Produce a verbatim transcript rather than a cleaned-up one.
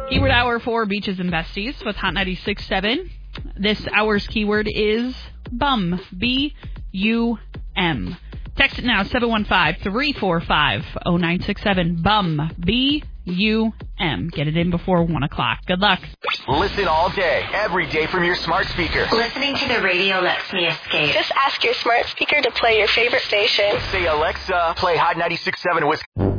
Keyword hour for Beaches and Besties with Hot ninety-six point seven. This hour's keyword is bum. B U M. Text it now, seven one five, three four five, zero nine six seven. Bum. B U M. Get it in before one o'clock. Good luck. Listen all day, every day from your smart speaker. Listening to the radio lets me escape. Just ask your smart speaker to play your favorite station. Say, Alexa, play Hot ninety-six point seven with...